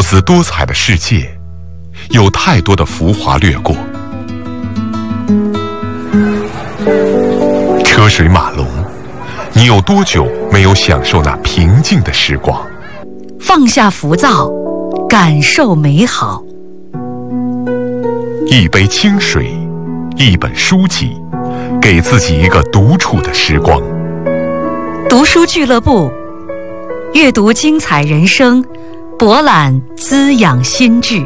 姿多彩的世界，有太多的浮华掠过。车水马龙，你有多久没有享受那平静的时光？ 放下浮躁，感受美好。 一杯清水，一本书籍，给自己一个独处的时光。 读书俱乐部，阅读精彩人生，博览滋养心智。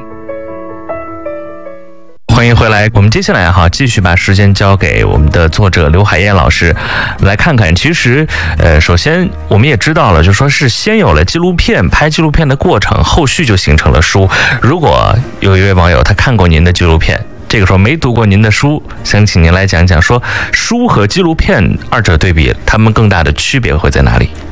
欢迎回来，我们接下来继续把时间交给我们的作者刘海燕老师，来看看。其实，首先我们也知道了，就说是先有了纪录片，拍纪录片的过程，后续就形成了书。如果有一位网友他看过您的纪录片，这个时候没读过您的书，想请您来讲讲，说书和纪录片二者对比，他们更大的区别会在哪里？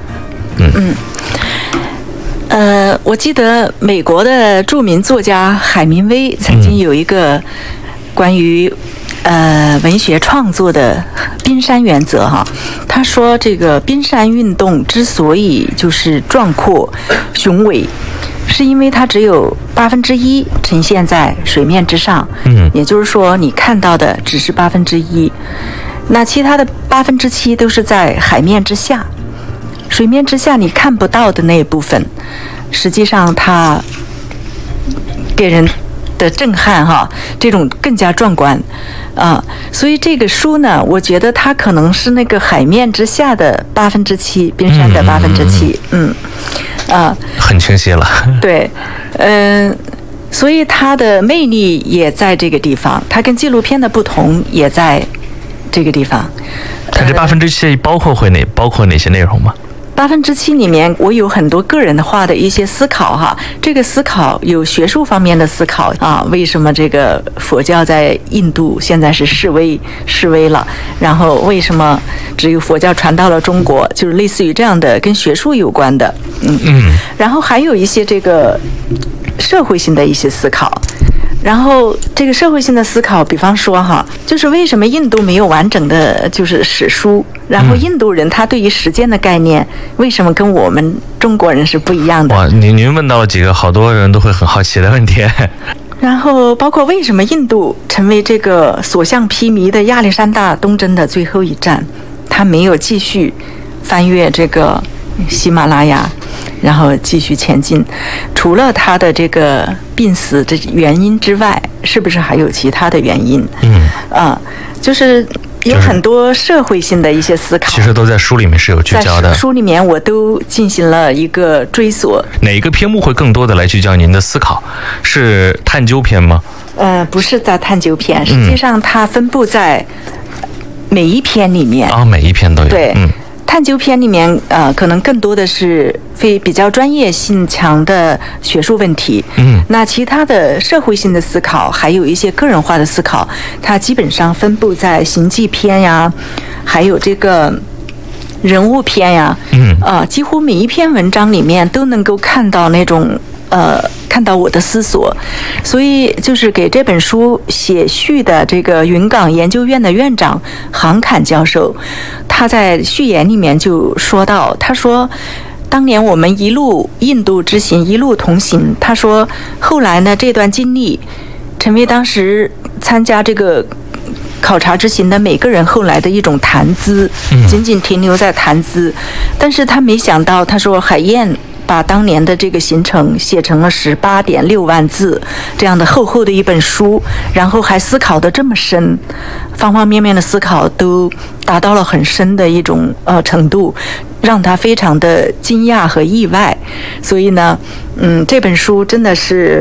我记得美国的著名作家海明威曾经有一个关于文学创作的冰山原则哈。他说这个冰山运动之所以就是壮阔雄伟，是因为它只有1%呈现在水面之上，也就是说你看到的只是1%，那其他的7%都是在海面之下。水面之下你看不到的那一部分，实际上它给人的震撼这种更加壮观所以这个书呢，我觉得它可能是那个海面之下的7%，冰山的7%， 很清晰了。 对，所以它的魅力也在这个地方，它跟纪录片的不同也在这个地方。 它这7%包括哪些内容吗 ？7%里面，我有很多个人化的一些思考这个思考有学术方面的思考为什么这个佛教在印度现在是示威了？然后为什么只有佛教传到了中国？就是类似于这样的跟学术有关的，然后还有一些这个社会性的一些思考。然后这个社会性的思考，比方说就是为什么印度没有完整的就是史书？然后印度人他对于时间的概念，为什么跟我们中国人是不一样的？ 哇，您问到了几个好多人都会很好奇的问题。 然后包括为什么印度成为这个所向披靡的亚历山大东征的最后一站，他没有继续翻越这个喜马拉雅，然后继续前进，除了他的这个病死的原因之外，是不是还有其他的原因？就是有很多社会性的一些思考， 其实都在书里面是有聚焦的。 在书里面我都进行了一个追索。 哪一个篇目会更多的来聚焦您的思考？是探究篇吗？ 不是在探究篇，实际上它分布在每一篇里面。 每一篇都有。 对。探究篇里面，可能更多的是比较专业性强的学术问题。那其他的社会性的思考，还有一些个人化的思考，它基本上分布在行记篇呀，还有这个人物篇呀。几乎每一篇文章里面都能够看到那种看到我的思索，所以就是给这本书写序的这个云冈研究院的院长杭侃教授，他在序言里面就说到，他说当年我们一路印度之行，一路同行，他说后来呢，这段经历成为当时参加这个考察之行的每个人后来的一种谈资，仅仅停留在谈资。但是他没想到，他说海燕把当年的这个行程写成了18.6万字这样的厚厚的一本书，然后还思考得这么深，方方面面的思考都达到了很深的一种程度，让他非常的惊讶和意外。所以呢，这本书真的是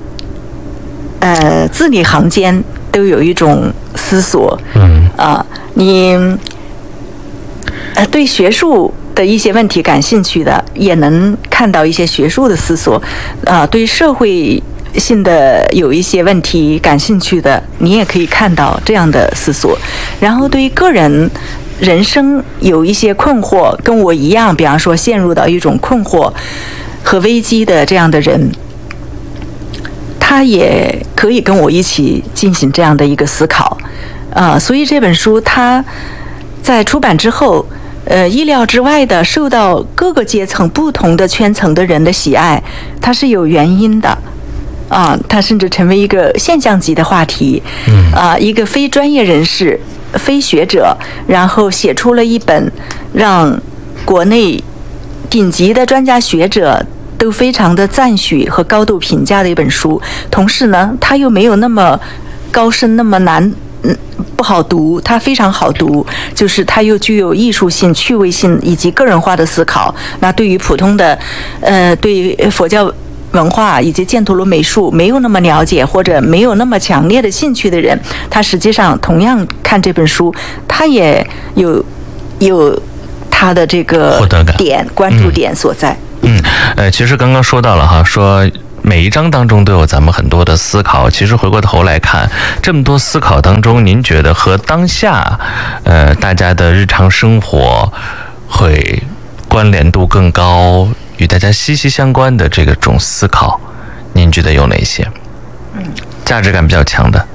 字里行间都有一种思索。你对学术的一些问题感兴趣的，也能看到一些学术的思索。对社会性的有一些问题感兴趣的，你也可以看到这样的思索。然后对于个人人生有一些困惑，跟我一样，比方说陷入到一种困惑和危机的这样的人，他也可以跟我一起进行这样的一个思考。所以这本书它在出版之后， 意料之外的受到各个阶层、不同的圈层的人的喜爱，它是有原因的。它甚至成为一个现象级的话题。一个非专业人士、非学者，然后写出了一本让国内顶级的专家学者都非常的赞许和高度评价的一本书。同时呢，它又没有那么高深、那么难。不好读，它非常好读，就是它又具有艺术性、趣味性以及个人化的思考。那对于普通的，对佛教文化以及犍陀罗美术没有那么了解或者没有那么强烈的兴趣的人，他实际上同样看这本书，他也有他的这个点关注点所在。 其实刚刚说到了哈，说每一章当中都有咱们很多的思考。其实回过头来看，这么多思考当中，您觉得和当下大家的日常生活会关联度更高，与大家息息相关的这种思考，您觉得有哪些？价值感比较强的。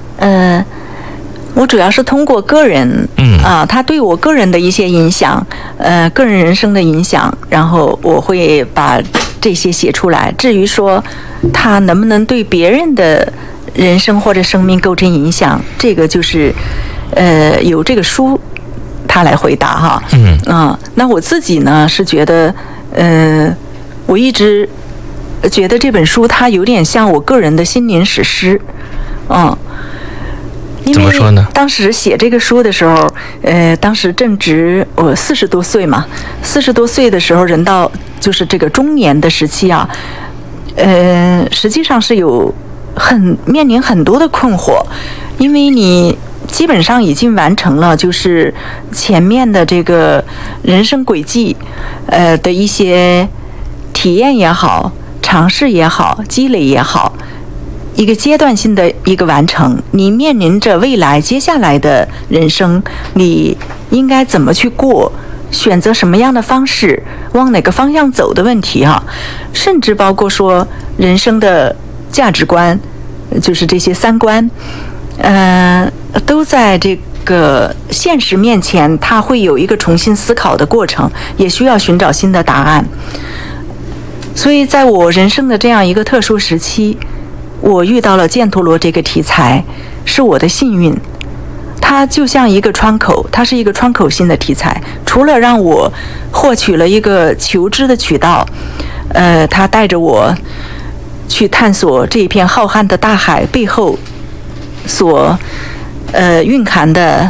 我主要是通过个人，他对我个人的一些影响，个人人生的影响，然后我会把这些写出来。至于说他能不能对别人的人生或者生命构成影响，这个就是由这个书他来回答哈。那我自己呢是觉得，我一直觉得这本书它有点像我个人的心灵史诗， 怎么说呢？ 当时写这个书的时候，当时正值我40多岁嘛，40多岁的时候，人到就是这个中年的时期啊，实际上是有面临很多的困惑，因为你基本上已经完成了就是前面的这个人生轨迹，的一些体验也好、尝试也好、积累也好。一个阶段性的一个完成，你面临着未来接下来的人生，你应该怎么去过，选择什么样的方式，往哪个方向走的问题哈，甚至包括说人生的价值观，就是这些三观，都在这个现实面前，它会有一个重新思考的过程，也需要寻找新的答案。所以在我人生的这样一个特殊时期，我遇到了犍陀罗这个题材，是我的幸运。它就像一个窗口，它是一个窗口性的题材。除了让我获取了一个求知的渠道，它带着我去探索这一片浩瀚的大海背后所蕴含的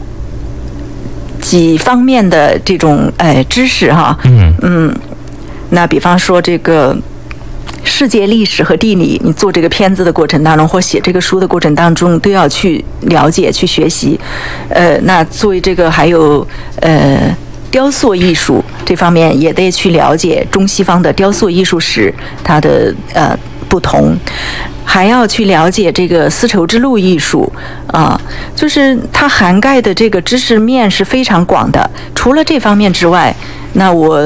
几方面的这种知识哈。那比方说这个世界历史和地理，你做这个片子的过程当中，或写这个书的过程当中，都要去了解、去学习。那作为这个还有雕塑艺术这方面，也得去了解中西方的雕塑艺术史它的不同，还要去了解这个丝绸之路艺术就是它涵盖的这个知识面是非常广的。除了这方面之外，那我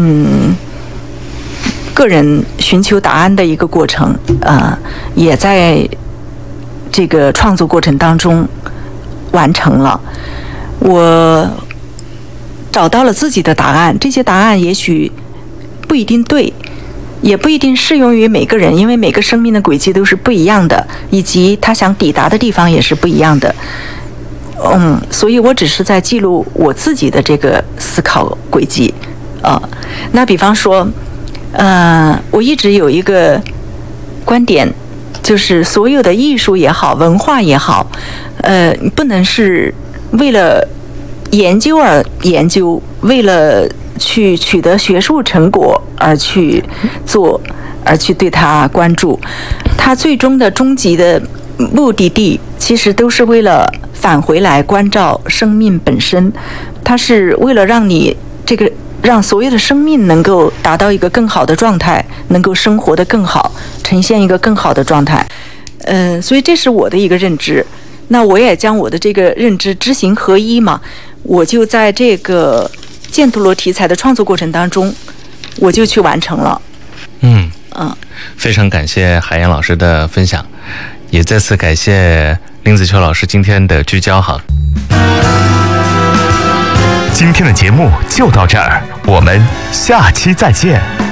个人寻求答案的一个过程，也在这个创作过程当中完成了。我找到了自己的答案，这些答案也许不一定对，也不一定适用于每个人，因为每个生命的轨迹都是不一样的，以及他想抵达的地方也是不一样的。所以我只是在记录我自己的这个思考轨迹。那比方说，我一直有一个观点，就是所有的艺术也好，文化也好，不能是为了研究而研究，为了去取得学术成果而去做，而去对它关注。它最终的终极的目的地，其实都是为了返回来关照生命本身。它是为了让你让所有的生命能够达到一个更好的状态，能够生活得更好，呈现一个更好的状态。所以这是我的一个认知。那我也将我的这个认知知行合一嘛，我就在这个犍陀罗题材的创作过程当中，我就去完成了。 非常感谢海燕老师的分享，也再次感谢林子秋老师今天的聚焦哈。 今天的节目就到这儿，我们下期再见。